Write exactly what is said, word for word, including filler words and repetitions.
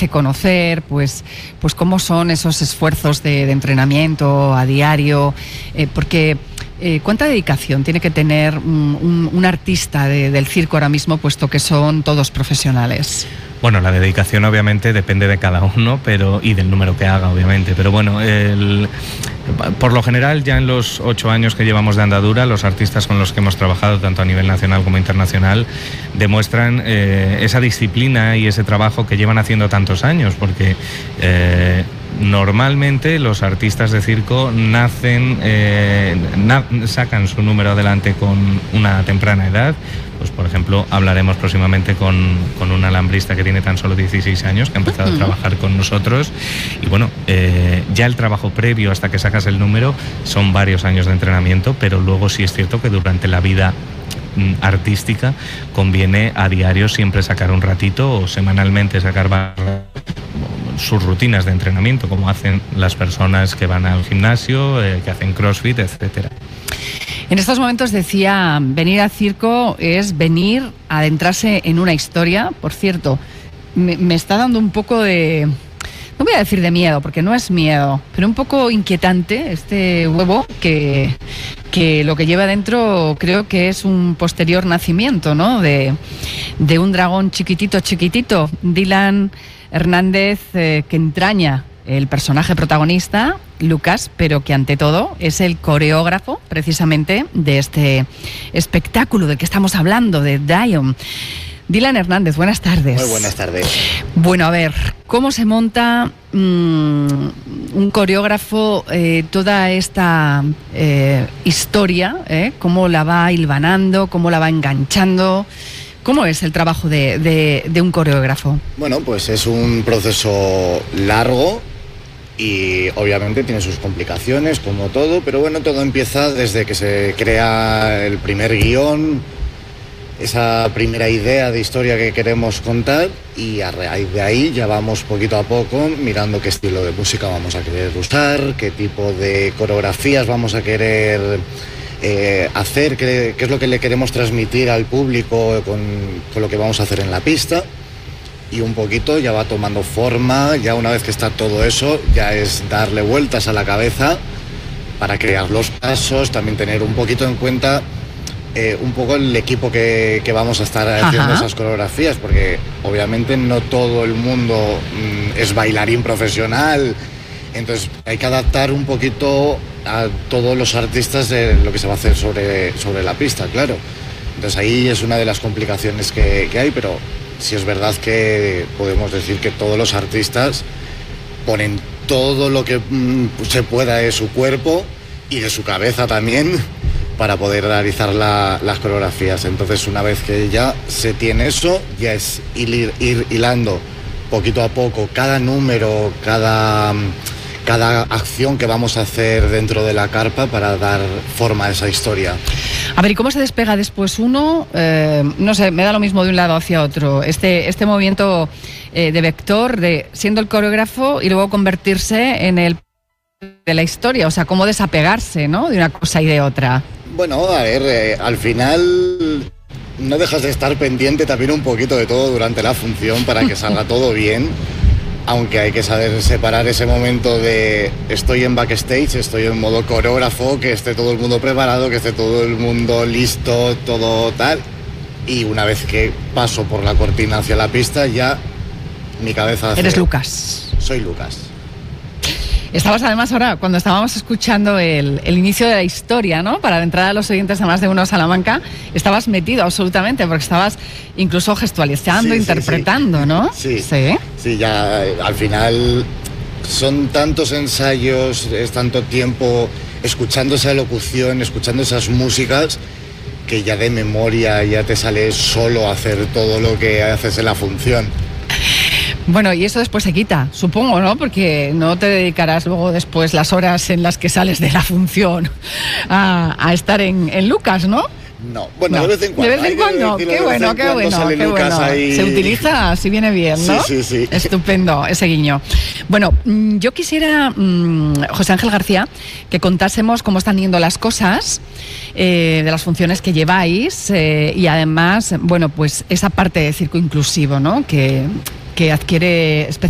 darse a conocer, pues, pues cómo son esos esfuerzos de, de entrenamiento a diario, eh, porque eh, cuánta dedicación tiene que tener un, un, un artista de, del circo ahora mismo, puesto que son todos profesionales. Bueno, la dedicación obviamente depende de cada uno, pero y del número que haga, obviamente. Pero bueno, el, por lo general, ya en los ocho años que llevamos de andadura, los artistas con los que hemos trabajado, tanto a nivel nacional como internacional, demuestran eh, esa disciplina y ese trabajo que llevan haciendo tantos años, porque eh, normalmente los artistas de circo nacen, eh, na, sacan su número adelante con una temprana edad. Pues, por ejemplo, hablaremos próximamente con, con un alambrista que tiene tan solo dieciséis años, que ha empezado uh-huh. a trabajar con nosotros. Y bueno, eh, ya el trabajo previo hasta que sacas el número son varios años de entrenamiento, pero luego sí es cierto que durante la vida mm, artística conviene a diario siempre sacar un ratito o semanalmente sacar sus rutinas de entrenamiento, como hacen las personas que van al gimnasio, eh, que hacen crossfit, etcétera. En estos momentos decía, venir al circo es venir a adentrarse en una historia. Por cierto, me, me está dando un poco de, no voy a decir de miedo, porque no es miedo, pero un poco inquietante este huevo que, que lo que lleva dentro creo que es un posterior nacimiento, ¿no? De, de un dragón chiquitito, chiquitito. Dylan Hernández, eh, que entraña el personaje protagonista, Lucas, pero que ante todo es el coreógrafo precisamente de este espectáculo del que estamos hablando, de Dion. Dylan Hernández, buenas tardes. Muy buenas tardes. Bueno, a ver, ¿cómo se monta mmm, un coreógrafo eh, toda esta eh, historia? Eh? ¿Cómo la va hilvanando? ¿Cómo la va enganchando? ¿Cómo es el trabajo de, de, de un coreógrafo? Bueno, pues es un proceso largo y obviamente tiene sus complicaciones, como todo, pero bueno, todo empieza desde que se crea el primer guión, esa primera idea de historia que queremos contar, y a raíz de ahí ya vamos poquito a poco mirando qué estilo de música vamos a querer usar, qué tipo de coreografías vamos a querer eh, hacer, qué, qué es lo que le queremos transmitir al público con, con lo que vamos a hacer en la pista. Y un poquito ya va tomando forma, ya una vez que está todo eso, ya es darle vueltas a la cabeza para crear los pasos, también tener un poquito en cuenta eh, un poco el equipo que, que vamos a estar haciendo Ajá. esas coreografías, porque obviamente no todo el mundo mm, es bailarín profesional, entonces hay que adaptar un poquito a todos los artistas de lo que se va a hacer sobre, sobre la pista, claro. Entonces ahí es una de las complicaciones que, que hay, pero sí es verdad que podemos decir que todos los artistas ponen todo lo que mm, se pueda de su cuerpo y de su cabeza también para poder realizar la, las coreografías. Entonces, una vez que ya se tiene eso, ya es ir, ir hilando poquito a poco cada número, cada, cada acción que vamos a hacer dentro de la carpa para dar forma a esa historia. A ver, ¿y cómo se despega después uno? Eh, no sé, me da lo mismo de un lado hacia otro. Este, este movimiento eh, de vector, de siendo el coreógrafo y luego convertirse en el de la historia. O sea, cómo desapegarse, ¿no? De una cosa y de otra. Bueno, a ver, eh, al final no dejas de estar pendiente también un poquito de todo durante la función para que salga todo bien. Aunque hay que saber separar ese momento de estoy en backstage, estoy en modo coreógrafo, que esté todo el mundo preparado, que esté todo el mundo listo, todo tal. Y una vez que paso por la cortina hacia la pista, ya mi cabeza hace... Eres Lucas. Soy Lucas. Estabas además ahora, cuando estábamos escuchando el, el inicio de la historia, ¿no? Para adentrar a los oyentes de Más de Uno Salamanca, estabas metido absolutamente, porque estabas incluso gestualizando, sí, interpretando, sí, sí. ¿no? Sí, sí, sí, ya al final son tantos ensayos, es tanto tiempo escuchando esa locución, escuchando esas músicas, que ya de memoria ya te sale solo hacer todo lo que haces en la función. Bueno, y eso después se quita, supongo, ¿no? Porque no te dedicarás luego después las horas en las que sales de la función a, a estar en, en Lucas, ¿no? No, bueno, no. de vez en cuando. De vez en cuando, qué bueno, qué bueno, qué bueno. Ahí... Se utiliza, si viene bien, ¿no? Sí, sí, sí. Estupendo, ese guiño. Bueno, yo quisiera, mmm, José Ángel García, que contásemos cómo están yendo las cosas eh, de las funciones que lleváis eh, y además, bueno, pues esa parte de circo inclusivo, ¿no? Que, que adquiere especialmente